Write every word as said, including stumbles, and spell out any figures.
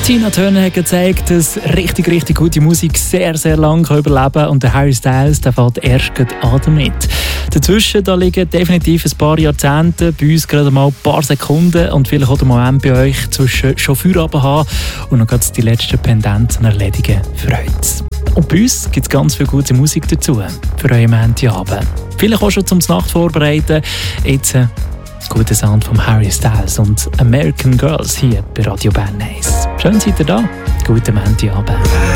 Tina Turner hat gezeigt, dass richtig, richtig gute Musik sehr, sehr lange überleben kann. Und der Harry Styles der fällt erst an damit. Dazwischen da liegen definitiv ein paar Jahrzehnte, bei uns gerade mal ein paar Sekunden und vielleicht auch der Moment bei euch zwischen schon Feierabend haben und noch ganz die letzten Pendenzen erledigen für heute. Und bei uns gibt es ganz viel gute Musik dazu für euren Montagabend. Vielleicht auch schon zum Nacht vorbereiten. Jetzt äh, guter Sound von Harry Styles und American Girls hier bei Radio Bern eins. Schön seid ihr da. Guten Montagabend.